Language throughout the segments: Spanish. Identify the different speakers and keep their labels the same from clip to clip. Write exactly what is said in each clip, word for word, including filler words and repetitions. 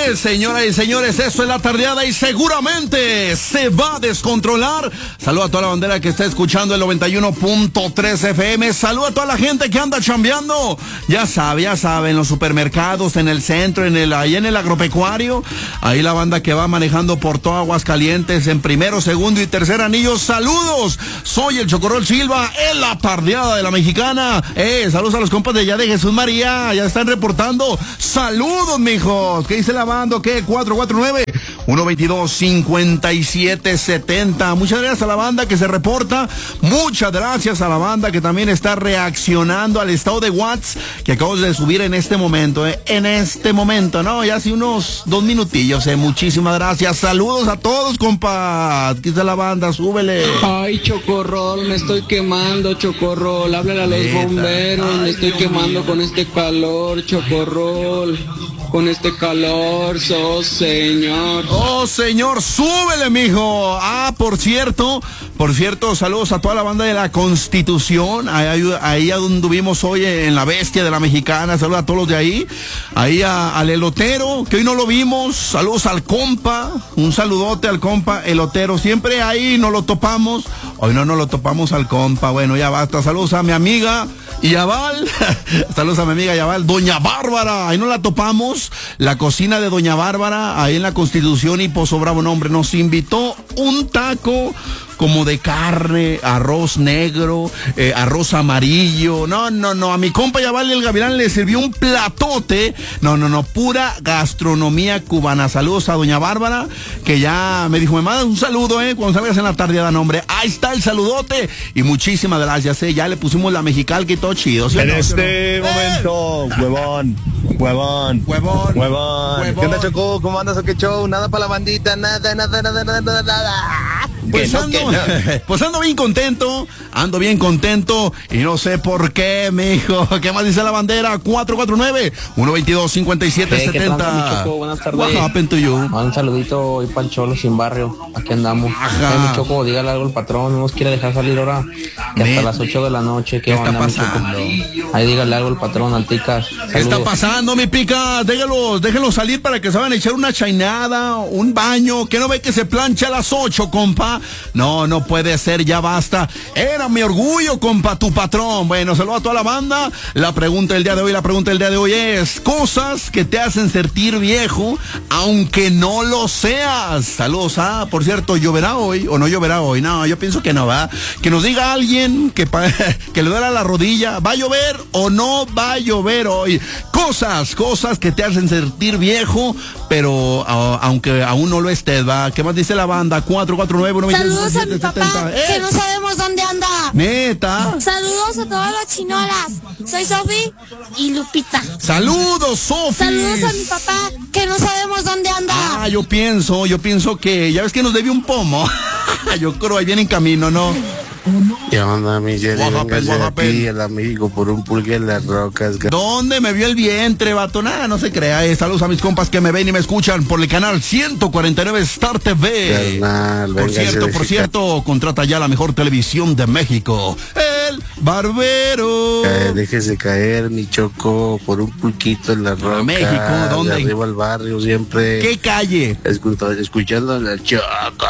Speaker 1: es, señoras y señores, eso es la tardeada y seguramente se va a descontrolar. Saludo a toda la bandera que está escuchando el noventa y uno punto tres F M. Saludo a toda la gente que anda chambeando. Ya sabe, ya sabe, en los supermercados, en el centro, en el, ahí en el agropecuario. Ahí la banda que va manejando por todo Aguascalientes en primero, segundo y tercer anillo. Saludos, soy el Chocorrol Silva en la tardeada de la Mexicana. Eh, saludos a los compas de allá de Jesús María, ya están reportando. Saludos, mijos. ¿Qué dice la banda? ¿Qué? cuatro cuatro nueve, uno veintidós, cincuenta y siete setenta. Muchas gracias a la banda que se reporta. Muchas gracias a la banda que también está reaccionando al estado de WhatsApp que acabo de subir en este momento, eh. En este momento, ¿no? Ya hace unos dos minutillos, eh. Muchísimas gracias. Saludos a todos, compa. ¿Qué dice la banda? Súbele.
Speaker 2: Ay, Chocorrol, me estoy quemando, Chocorrol. Háblale a los Neta. bomberos. Ay, me estoy Dios quemando mío. Con este calor, Chocorrol. Con este calor, oh señor.
Speaker 1: Oh señor, súbele, mijo. Ah, por cierto, por cierto, saludos a toda la banda de la Constitución. Ahí, ahí anduvimos hoy en la Bestia de la Mexicana. Saludos a todos los de ahí. Ahí a, al elotero, que hoy no lo vimos. Saludos al compa. Un saludote al compa elotero. Siempre ahí nos lo topamos. Hoy no nos lo topamos al compa. Bueno, ya basta. Saludos a mi amiga Yabal. Saludos a mi amiga Yabal. Doña Bárbara. Ahí nos la topamos. La cocina de Doña Bárbara, ahí en la Constitución y Pozo Bravo, nombre, nos invitó un taco como de carne, arroz negro, eh, arroz amarillo. No, no, no, a mi compa Yabal el Gavilán le sirvió un platote. No, no, no, pura gastronomía cubana. Saludos a Doña Bárbara, que ya me dijo, me mandas un saludo, eh, cuando salgas en la tardeada, nombre. Ahí está el saludote y muchísimas gracias, eh. Ya le pusimos la mexicalca y todo chido. ¿Sí
Speaker 3: en
Speaker 1: no,
Speaker 3: este
Speaker 1: no?
Speaker 3: momento, eh. huevón, huevón,
Speaker 1: huevón,
Speaker 3: huevón.
Speaker 1: huevón.
Speaker 3: ¿Qué onda, Choco? ¿Cómo andas o qué show? Nada para la bandita, nada, nada, nada, nada, nada, nada.
Speaker 1: Pues,
Speaker 3: no,
Speaker 1: ando,
Speaker 3: no.
Speaker 1: pues ando bien contento, ando bien contento y no sé por qué, mijo. ¿Qué más dice la bandera? cuatro cuatro nueve, uno veintidós, cincuenta y siete setenta.
Speaker 2: Buenas tardes.
Speaker 1: What happened to you?
Speaker 2: Un saludito hoy para el Cholo sin barrio. Aquí andamos.
Speaker 1: Ajá.
Speaker 2: Ay, mi Choco, dígale algo al patrón, no nos quiere dejar salir ahora. Que hasta las ocho de la noche. ¿Qué,
Speaker 1: ¿Qué está
Speaker 2: onda,
Speaker 1: pasando?
Speaker 2: Ahí dígale algo al patrón, al Ticas.
Speaker 1: ¿Qué está pasando, mi pica? Déjenlos, déjenlos salir para que se vayan a echar una chainada, un baño. ¿Qué no ve que se plancha a las ocho, compa? No, no puede ser, ya basta. Era mi orgullo, compa, tu patrón. Bueno, saludo a toda la banda. La pregunta del día de hoy, la pregunta del día de hoy es: cosas que te hacen sentir viejo, aunque no lo seas. Saludos. Ah, por cierto, ¿lloverá hoy o no lloverá hoy? No, yo pienso que no va. Que nos diga alguien que, que le duele la rodilla, ¿va a llover o no va a llover hoy? Cosas, cosas que te hacen sentir viejo, pero uh, aunque aún no lo estés, ¿va? ¿Qué más dice la banda? cuatro cuatro nueve, uno veintidós,
Speaker 4: saludos a mi papá,
Speaker 1: ¡Eh!
Speaker 4: que no sabemos dónde anda.
Speaker 1: Neta.
Speaker 4: Saludos a todas las chinolas. Soy Sofi y Lupita.
Speaker 1: Saludos, Sofi.
Speaker 4: Saludos a mi papá, que no sabemos dónde anda.
Speaker 1: Ah, yo pienso, yo pienso que, ya ves que nos debe un pomo. Yo creo ahí viene en camino, ¿no?
Speaker 5: ¿Qué onda, mi Jerry? Véngase aquí el amigo por un pulgue en las rocas.
Speaker 1: ¿Dónde me vio el vientre, vato? Nada, no se crea. Eh. Saludos a mis compas que me ven y me escuchan por el canal ciento cuarenta y nueve Star T V.
Speaker 5: Carnal,
Speaker 1: por cierto, por cierto, contrata ya la mejor televisión de México. El Barbero.
Speaker 5: Eh, déjese caer, mi Choco, por un pulquito en las rocas.
Speaker 1: México, ¿dónde?
Speaker 5: De arriba al barrio, siempre.
Speaker 1: ¿Qué calle?
Speaker 5: Escuchando, escuchando la Choco.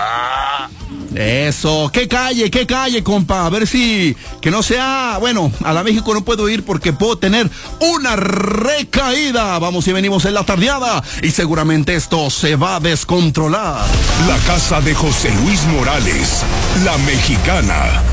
Speaker 1: Eso, qué calle, qué calle, compa, a ver si, que no sea, bueno, a la México no puedo ir porque puedo tener una recaída. Vamos y venimos en la tardeada y seguramente esto se va a descontrolar.
Speaker 6: La casa de José Luis Morales, La Mexicana.